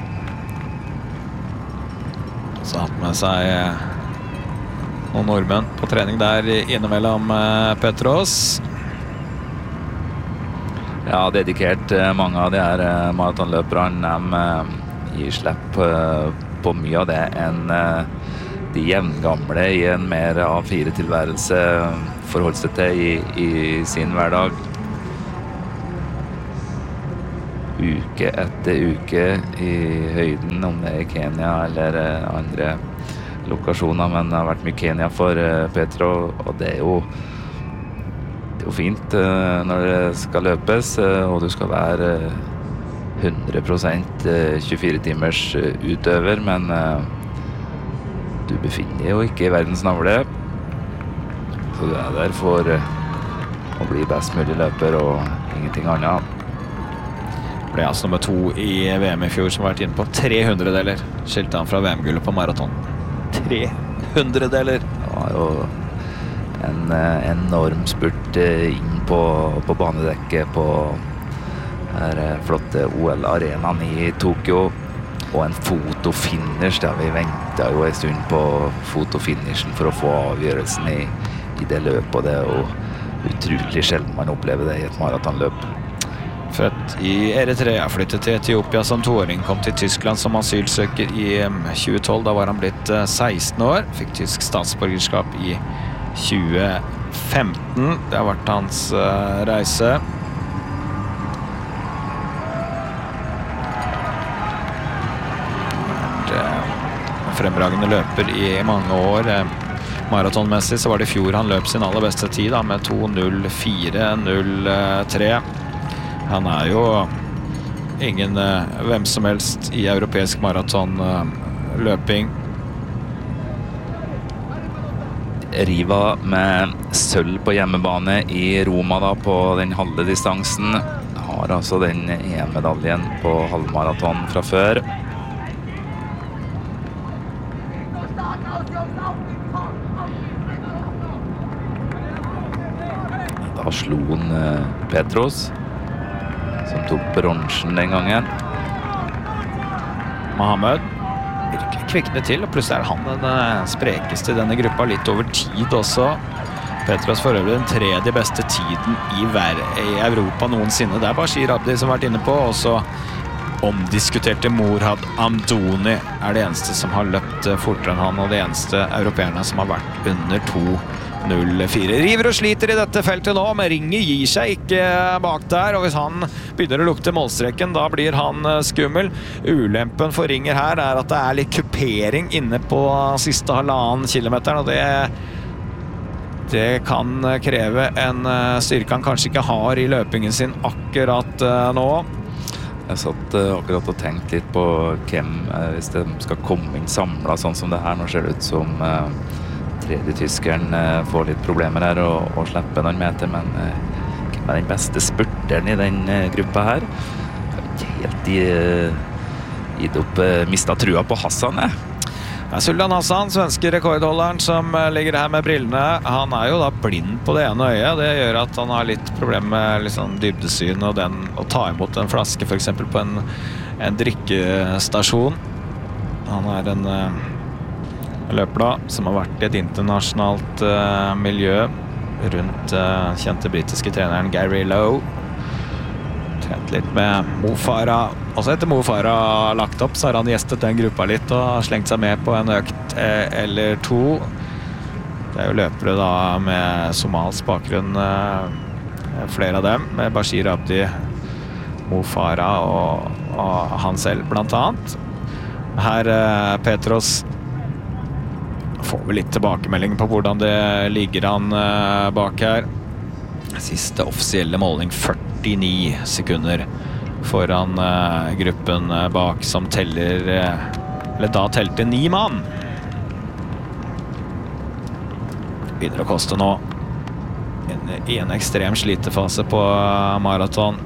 Så han har med seg noen nordmenn på trening der innimellom Petros. Ja, dedikert. Mange av de her maratonløperne de gir slipp på mye av det enn de jevngamle i en mer A fire-tilværelse forholder seg til i, i sin hverdag. Uke etter uke i høyden, om det er i Kenya eller andre lokasjoner, men det har vært mye Kenya for Petro, og det er jo, det er jo fint når det skal løpes, og du skal være hundre prosent tjuefire timers utøver, men du befinner jo ikke i verdens navle, så du er der for å bli best mulig løper og ingenting annet. Ble altså nummer to i V M i fjor, som har vært inne på tre hundredeler. Skilte han fra V M-gullet på maraton. tre hundredeler! Det var jo en enorm spurt inn på, på banedekket på den flotte O L-arenaen i Tokyo. Og en fotofinish, der vi ventet jo en stund på fotofinishen for å få avgjørelsen i, i det løpet. Og det er jo utrolig sjelden man opplever det i et maratonløp. Født i Eritrea, flyttet til Etiopia som toåring, kom til Tyskland som asylsøker i tjue tolv. Da var han blitt seksten år, fikk tysk statsborgerskap i tjue femten. Det har vært hans reise. Fremragende løper i mange år. Maratonmessig så var det i fjor han løp sin aller beste tid da, med to null fire null tre. Han er jo ingen uh, hvem som helst i europeisk maratonløping. Uh, Riva med sølv på hjemmebane i Roma da, på den halve distansen. Har altså den E-medaljen på halvmaraton fra før. Da slo han uh, Petros, som tok bronsen den gangen. Mohammed virkelig kviknet til, og plutselig er han den sprekeste i denne gruppa, litt over tid også. Petros for øvrig den tredje beste tiden i, i Europa noensinne. Det er Bashir Abdi som har vært inne på, og så omdiskuterte Morhad Amdoni er det eneste som har løpt fortere enn han, og det eneste europeerne som har vært under to null fire. River og sliter i dette feltet nå, men Ringer gir seg ikke bak der, og hvis han begynner å lukte målstreken, da blir han skummel. Ulempen for Ringer her er at det er litt kupering inne på siste halvannen kilometeren, og det, det kan kreve en styrke han kanskje ikke har i løpingen sin akkurat nå. Jeg satt akkurat og tenkte litt på hvem, hvis de skal komme inn samlet sånn som det her, nå ser det ut som tredje tyskeren får litt problemer her og, og slipper noen meter, men hvem er den beste spurteren i den gruppa her? Ikke helt i, gitt opp, mistet trua på Hassan, jeg. Det er Sultan Hassan, svenske rekordholderen, som ligger her med brillene. Han er jo da blind på det ene øyet. Det gjør at han har litt problem med liksom dybdesyn og den, å ta imot en flaske, for eksempel på en, en drikkestasjon. Han er en løper da, som har vært i et internasjonalt uh, miljø rundt uh, kjente britiske treneren Gary Lowe. Trent litt med Mo Farah. Også etter Mo Farah lagt opp, så har han gjestet den gruppa litt og slengt seg med på en økt eh, eller to. Det er jo løpere da med somalsk bakgrunn, eh, flere av dem, med Bashir Abdi, Mo Farah og, og han selv blant annet. Her eh, Petros får vi litt tilbakemelding på hvordan det ligger an uh, bak her. Siste offisielle måling førtini sekunder foran uh, gruppen uh, bak, som teller uh, eller da telte ni mann. Begynner å koste nå. En, en ekstrem slitefase på uh, maraton.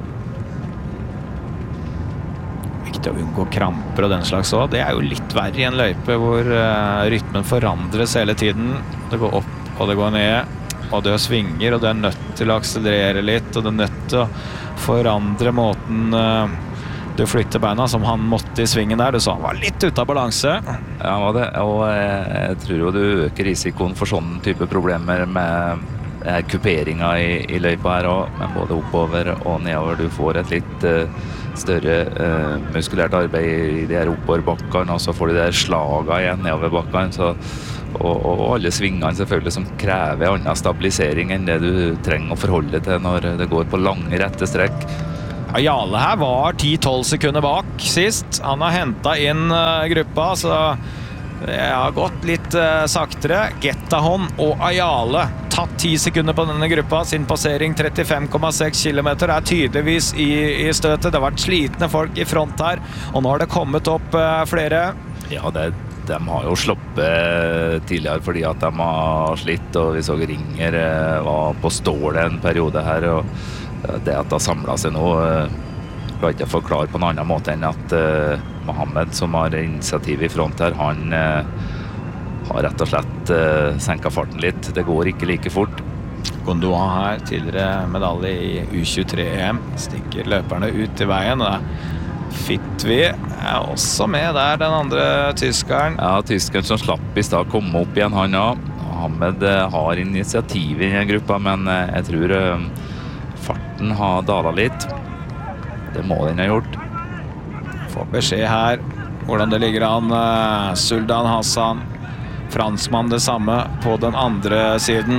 Viktig å unngå kramper og den slags også. Det er jo litt verre i en løype hvor uh, rytmen forandres hele tiden. Det går opp og det går ned, og det svinger, og det er nødt til å akselerere litt, og det er nødt til å forandre måten uh, du flytter beina, som han måtte i svingen der. Du sa han var litt ute av balanse. Ja, det, og jeg, jeg tror jo du øker risikoen for sånne type problemer med det er kuperinger i, i løypa her også, men både oppover og nedover. Du får et litt uh, større uh, muskulært arbeid i de her oppoverbakkene, og så får du de her slagene igjen nedover bakkene, så Og, og alle svingene selvfølgelig som krever annen stabilisering enn det du trenger å forholde til når det går på lange rette strekk. Ayale her var ti til tolv sekunder bak sist. Han har hentet inn uh, gruppa, så det har gått litt uh, saktere. Gettahon og Ayale tatt ti sekunder på denne gruppa. Sin passering trettifem komma seks kilometer er tydeligvis i, i støtet. Det har vært slitne folk i front her, og nå har det kommet opp uh, flere. Ja, det de har jo sloppet tidligere fordi at de har slitt, og vi så Ringer var på stålet en periode her, og det at det har samlet seg nå kan ikke forklare på en annen måte enn at uh, Mohammed, som har initiativ i front her, han uh, har rett og slett uh, senket farten litt. Det går ikke like fort. Gondouin her, tidligere medalje i U tjuetre E M, stikker løperne ut i veien, og Fitvi er også med der, den andre tyskeren. Ja, tyskeren som slapp i stad kom opp igjen, han også. Mohammed har initiativ i den gruppa, men jeg tror farten har dalet litt. Det må den ha gjort. Får beskjed her hvordan det ligger an. Suldan Hassan, franskmann det samme på den andre siden.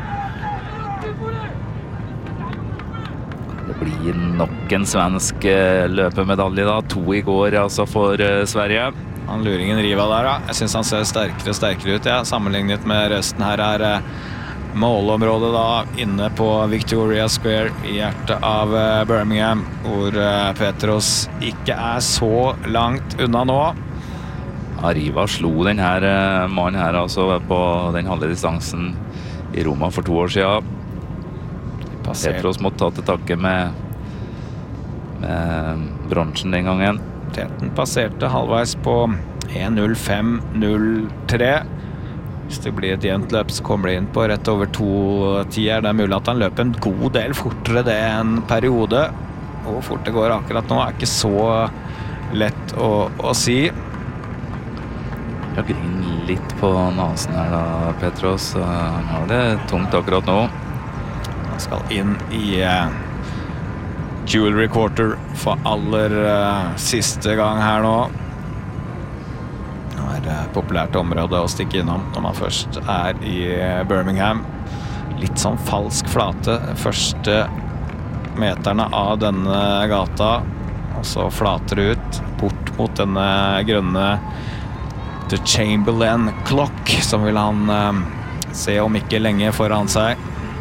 Blir nok en svensk løpemedalje da, to i går altså for Sverige. Han luringen Riva der da, jeg synes han ser sterkere og sterkere ut, ja. Sammenlignet med resten her er målområdet da inne på Victoria Square i hjertet av Birmingham, hvor Petros ikke er så langt unna nå. Riva slo den her mannen her altså på den halve distansen i Roma for to år siden. Passert. Petros måtte ta til takke med, med bronsen den gangen. Teten passerte halvveis på en null fem null tre. Hvis det blir et jevnt løp, så kommer det inn på rett over to tider. Det er mulig at han løper en god del fortere det en periode. Hvor fort det går akkurat nå er ikke så lett å, å si. Jeg griner litt på nasen her da, Petros. Han har det tungt akkurat nå. Skal inn i uh, Jewelry Quarter for aller uh, siste gang her nå. Det er et populært område å stikke innom når man først er i Birmingham. Litt sånn falsk flate første meterne av denne gata, og så flater det ut bort mot denne grønne The Chamberlain Clock, som vil han uh, se om ikke lenge foran seg.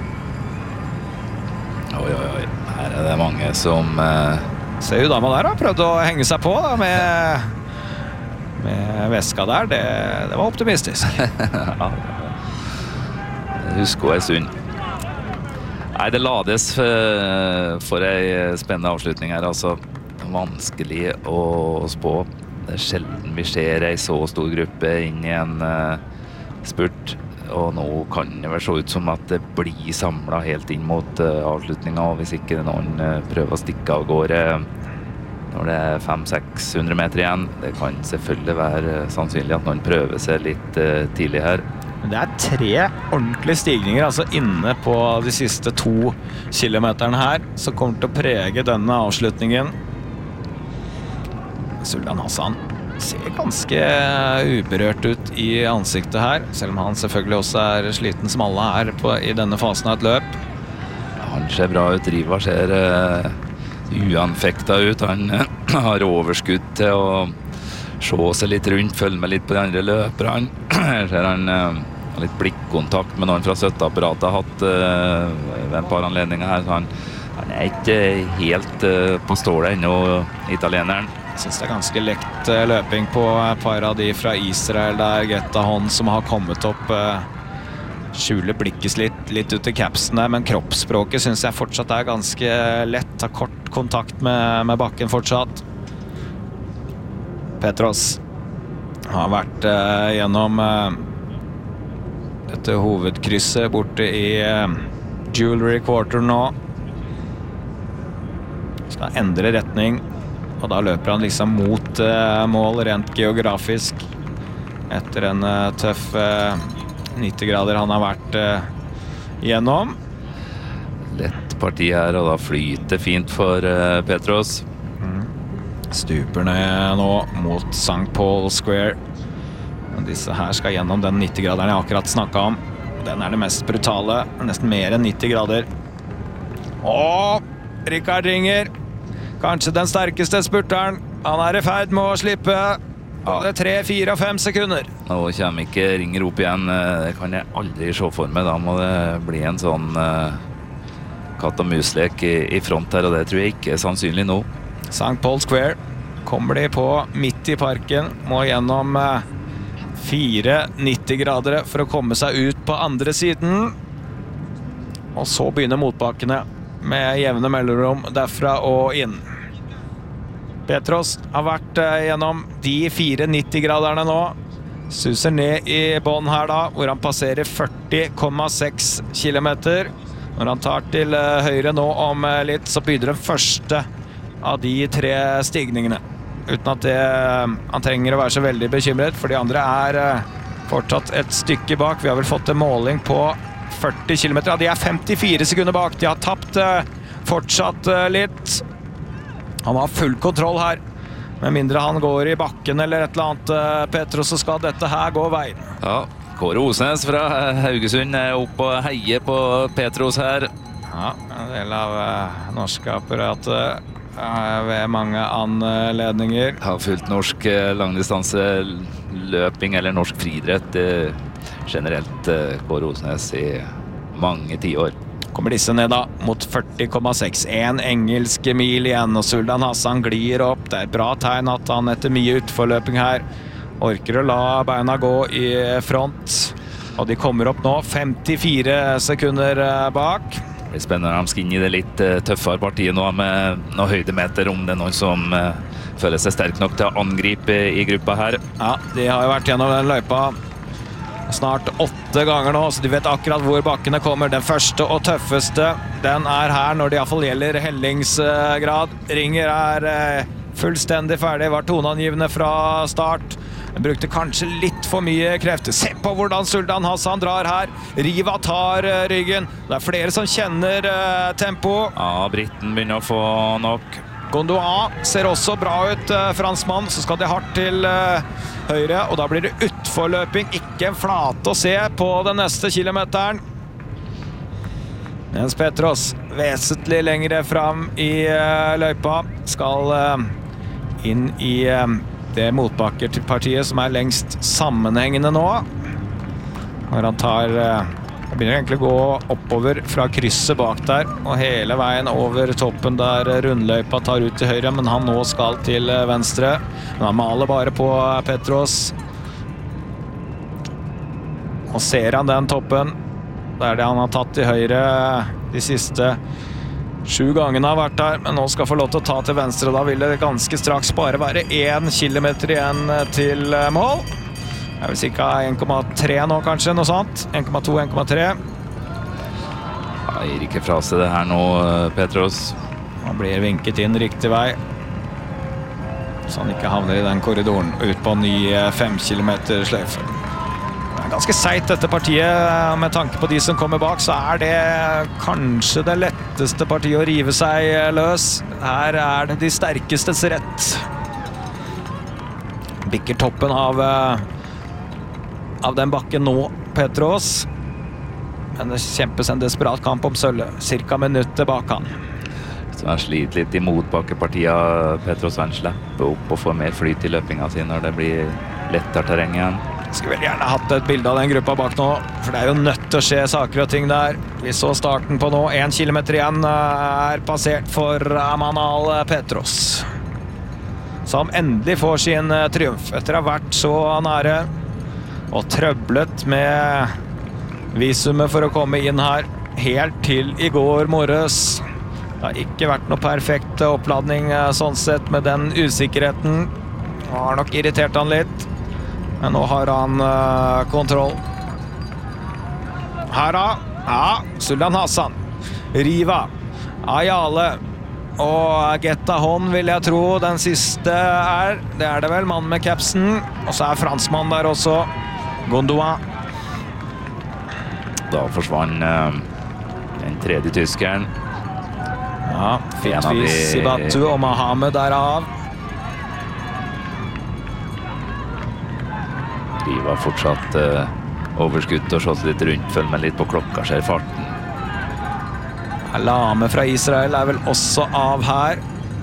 Oi, oi, oi. Her er det mange som... Eh... Ser jo dama der da, prøvde å henge seg på da, med, med veska der. Det, det var optimistisk. Ja. Husk å en stund. Nei, det lades for, for en spennende avslutning her. Altså, vanskelig å spå. Det er sjelden vi ser en så stor gruppe inn i en uh, spurt. Og nå kan det vel se ut som at det blir samlet helt inn mot uh, avslutningen, og hvis ikke noen uh, prøver å stikke av gårde når det er fem til seks hundre meter igjen. Det kan selvfølgelig være uh, sannsynlig at noen prøver seg litt uh, tidlig her. Det er tre ordentlige stigninger, altså inne på de siste to kilometerne her, som kommer til å prege denne avslutningen. Suldan Hassan ser ganske uberørt ut i ansiktet her, selv om han selvfølgelig også er sliten som alle er på, i denne fasen av et løp. Han ser bra ut, Riva ser uh, uanfekta ut. Han uh, har overskudd til å se seg litt rundt, følge med litt på de andre løperne. Her ser han uh, litt blikkontakt med noen fra støtteapparatet har hatt uh, ved en par anledninger her, så han, han er ikke helt uh, på stålet ennå, italieneren. Jeg synes det er ganske lekt løping på et par av de fra Israel der, Gettahon som har kommet opp, skjuler blikket litt, litt ut i capsen der, men kroppsspråket synes jeg fortsatt er ganske lett, har kort kontakt med, med bakken fortsatt. Petros har vært uh, gjennom uh, dette hovedkrysset borte i uh, Jewelry Quarter nå. Skal endre retning. Og da løper han liksom mot uh, mål rent geografisk etter en uh, tøff uh, nitti grader han har vært uh, gjennom. Lett parti her, og da flyter fint for uh, Petros. Stuper ned nå mot Sankt Paul Square. Disse her skal gjennom den nitti-graderen jeg akkurat snakket om. Den er det mest brutale, nesten mer enn nitti grader. Åh, Rikard Ringer. Kanskje den sterkeste spurteren. Han er i ferd med å slippe. Det er tre, fire og fem sekunder. Nå kommer ikke Ringer opp igjen. Det kan jeg aldri se for meg. Da må det bli en sånn uh, katt og muslek i, i front her, og det tror jeg ikke er sannsynlig nå. Sankt Paul Square kommer de på midt i parken, må gjennom uh, fire nitti-gradere for å komme seg ut på andre siden. Og så begynner motbakkene med jevne mellomrom derfra og inn. Petros har vært uh, gjennom de fire nitti-graderne nå. Suser ned i bånd her da, hvor han passerer førti komma seks kilometer. Når han tar til uh, høyre nå om uh, litt, så begynner den første av de tre stigningene. Uten at det, han trenger å være så veldig bekymret, for de andre er uh, fortsatt et stykke bak. Vi har vel fått en måling på førti kilometer. Ja, de er femtifire sekunder bak. De har tapt uh, fortsatt uh, litt. Han har full kontroll her. Med mindre han går i bakken eller et eller annet, uh, Petros, så skal dette her gå veien. Ja, Kåre Osnes fra Haugesund er opp og heier på Petros her. Ja, en del av uh, norske apparatet ved mange anledninger. Har fulgt norsk langdistanseløping eller norsk friidrett generelt, Kåre Osnes, i mange tiår. Kommer disse ned da mot førti komma seks. En engelsk mil igjen, og Suldan Hassan glir opp. Det er et bra tegn at han etter mye utforløping her orker å la beina gå i front. Og de kommer opp nå femtifire sekunder bak. Det blir spennende når de skal inn i det litt uh, tøffere partiet nå med noen høydemeter, om det er noen som uh, føler seg sterk nok til å angripe i gruppa her. Ja, de har jo vært gjennom den løypa snart åtte ganger nå, så de vet akkurat hvor bakkene kommer. Den første og tøffeste, den er her når det i hvert fall gjelder hellingsgrad. Ringer er uh, fullstendig ferdig, var toneangivende fra start. Han brukte kanskje litt for mye krefter. Se på hvordan Suldan Hassan drar her. Riva tar uh, ryggen. Det er flere som kjenner uh, tempo. Ja, Britten begynner å få nok. Gondouin ser også bra ut, uh, franskmann. Så skal de hardt til uh, høyre, og da blir det utforløping. Ikke en flate å se på den neste kilometeren. Mens Petros vesentlig lengre fram i uh, løypa skal uh, inn i uh, det motbakker til partiet som er lengst sammenhengende nå. Når han tar, uh, begynner egentlig å gå oppover fra krysset bak der, og hele veien over toppen der rundløypa tar ut til høyre, men han nå skal til uh, venstre. Men han maler bare på uh, Petros. Og ser han den toppen, det er det han har tatt til høyre de siste sju gangene har vært der, men nå skal få lov til å ta til venstre. Da vil det ganske straks bare være én kilometer igjen til mål. Det er vel cirka en komma tre nå kanskje, noe sånt. en komma to, en komma tre. Ja, gir ikke fra seg det her nå, Petros. Han blir vinket inn riktig vei, så han ikke havner i den korridoren ut på en ny fem kilometer sløyfe. Ganske seit dette partiet, med tanke på de som kommer bak, så er det kanskje det letteste partiet å rive seg løs. Her er det de sterkestes rett. Bikker toppen av, av den bakken nå, Petros. Men det kjempes en desperat kamp om sølvet, cirka minuttet bak han. Så han sliter litt i motbakkepartiet, Petros. Han slipper opp og får mer flyt i løpinga si når det blir lettere terreng igjen. Jeg skulle veldig gjerne hatt et bilde av den gruppa bak nå, for det er jo nødt til å skje saker og ting der. Vi så starten på nå, en kilometer igjen er passert for Amanal Petros, som endelig får sin triumf etter å ha vært så nære og trøblet med visumet for å komme inn her helt til i går morges. Det har ikke vært noe perfekt oppladning sånn sett med den usikkerheten. Det har nok irritert han litt. Men nå har han uh, kontroll. Her da, ja, Suldan Hassan, Riva, Ayale og Getta Hånd vil jeg tro den siste er. Det er det vel, mann med capsen. Og så er franskmann der også, Gondouin. da forsvann uh, den tredje tyskeren. Ja, Fitvi Sibatu og Mohamed er av. De var fortsatt uh, overskutt og slått litt rundt, følg med litt på klokka, ser farten. Lame fra Israel er vel også av her.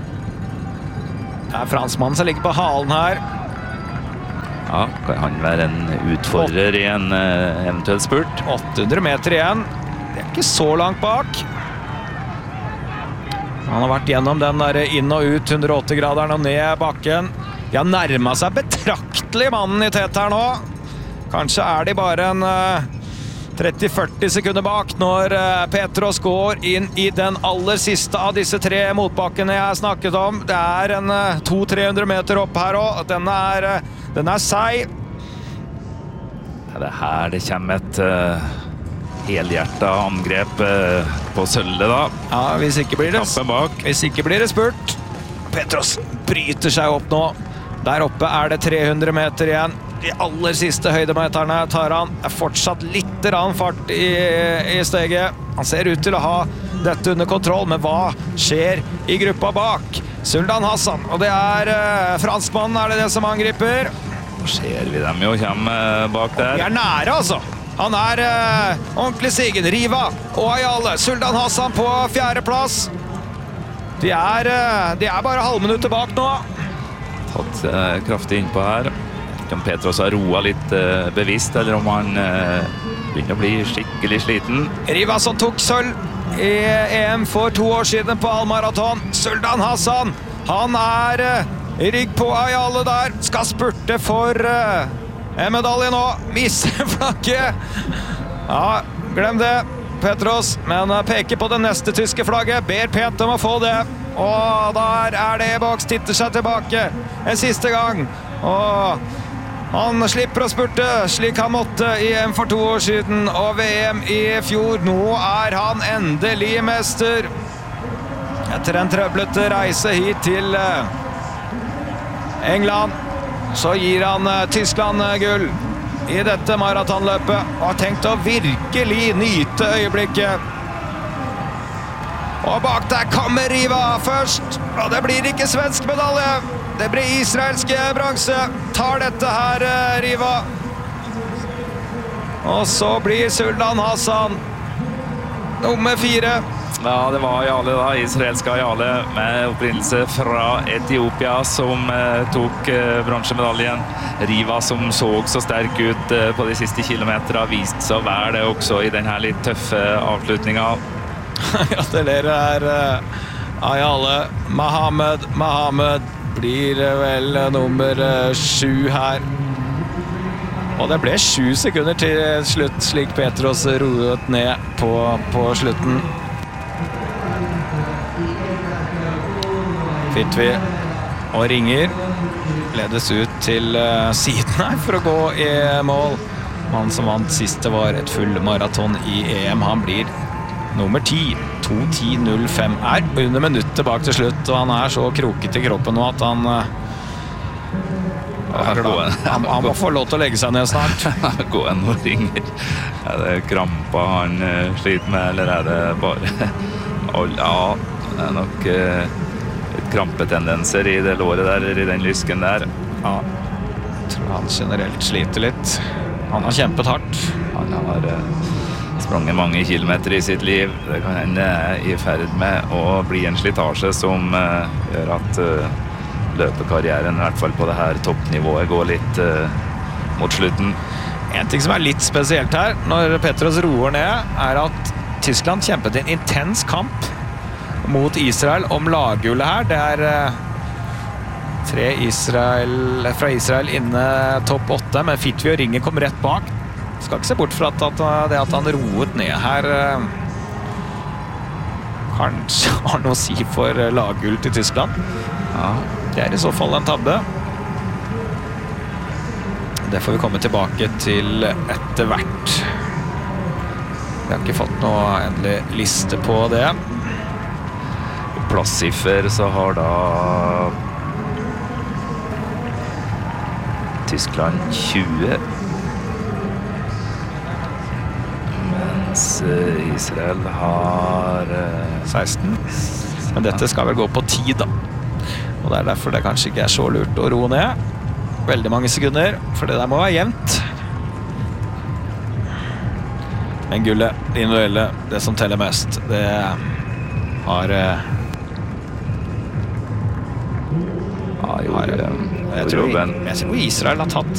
Det er franskmannen som ligger på halen her. Ja, kan han være en utfordrer i en uh, eventuell spurt? åtte hundre meter igjen. Det er ikke så langt bak. Han har vært gjennom den der inn og ut hundre og åtti graderen og ned bakken. De har nærmet seg betraktelig mannen i tet her nå. Kanskje er de bare en uh, tretti til førti sekunder bak når uh, Petros går inn i den aller siste av disse tre motbakkene jeg har snakket om. Det er en uh, to til tre hundre meter opp her også. Den er, uh, den er seig. Ja, det er her det kommer et uh, helhjertet angrep uh, på sølvet da. Ja, hvis ikke blir det, Kampen bak. hvis ikke blir det spurt. Petros bryter seg opp nå. Der oppe er det tre hundre meter igjen. De aller siste høydemeterne tar han. Det er fortsatt litt rann fart i, i steget. Han ser ut til å ha dette under kontroll, men hva skjer i gruppa bak? Suldan Hassan, og det er uh, franskmannen, er det det som angriper? Nå ser vi dem jo kommer bak der. De er nære, altså. Han er uh, ordentlig sigen. Riva og Ayale. Suldan Hassan på fjerdeplass. De er, uh, de er bare halvminuttet bak nå. Tatt uh, kraftig innpå her. Om Petros har roet litt uh, bevisst, eller om han uh, begynner å bli skikkelig sliten. Riva som tok sølv i E M for to år siden på halvmaraton. Suldan Hassan, han er uh, i rygg på Ayale der. Skal spurte for uh, en medalje nå. Misser flagget. Ja, glem det, Petros. Men uh, peker på det neste tyske flagget. Ber pent om å få det. Og der er det boks, titter seg tilbake en siste gang. Og han slipper å spurte slik han måtte i E M for to år siden og V M i fjor. Nå er han endelig mester. Etter en trøblete reise hit til England, så gir han Tyskland gull i dette maratonløpet og har tenkt å virkelig nyte øyeblikket. Og bak der kommer Riva først, og det blir ikke svensk medalje. Det blir israelske bronse. Tar dette her, Riva. Og så blir Suldan Hassan nummer fire. Ja, det var Ayale da, israelske Ayale med opprinnelse fra Etiopia som eh, tok eh, bronsemedaljen. Riva som så så sterk ut eh, på de siste kilometerne, viste seg å være det også i denne litt tøffe avslutningen. Gratulerer her, uh, Ayale. Mohamed, Mohamed blir uh, vel uh, nummer uh, sju her. Og det ble sju sekunder til slutt, slik Petros roet ned på, på slutten. Fitvi og ringer. Ledes ut til uh, siden her for å gå i mål. Han som vant sist det var et full maraton i E M, han blir nummer ti. to ti null fem er under minuttet bak til slutt, og han er så kroket i kroppen nå at han uh, han, han må få lov til å legge seg ned snart. Gå en og ringer. Er det krampa han uh, sliter med, eller er det bare ja, det er nok uh, krampetendenser i det låret der, eller i den lysken der. Ja, jeg tror han generelt sliter litt. Han har kjempet hardt. Han har uh, spranget mange kilometer i sitt liv. Det kan hende er i ferd med å bli en slitasje som uh, gjør at uh, løpekarrieren, i hvert fall på det her toppnivået, går litt uh, mot slutten. En ting som er litt spesielt her, når Petros roer ned, er at Tyskland kjempet en intens kamp mot Israel om laggullet her. Det er uh, tre Israel, fra Israel inne topp åtte, men Fitvi og Ringer kom rett bak. Skal ikke se bort fra at, at det at han roet ned her uh, kanskje har noe å si for uh, laggull til Tyskland. Ja. Det er i så fall en tabbe. Det får vi komme tilbake til etter hvert. Vi har ikke fått noe endelig liste på det. Plasssiffer så har da Tyskland tjue. Men mens Israel har seksten. Men dette skal vel gå på ti da. Og det er derfor det kanskje ikke er så lurt å roe ned. Veldig mange sekunder, for det der må være jevnt. Men gullet, det individuelle, det som teller mest, det har... Ja, jo, har jeg, tror, jeg tror Israel har tatt